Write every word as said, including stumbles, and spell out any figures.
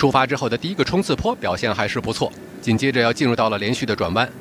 出发之后的第一个冲刺坡表现还是不错，紧接着要进入到了连续的转弯，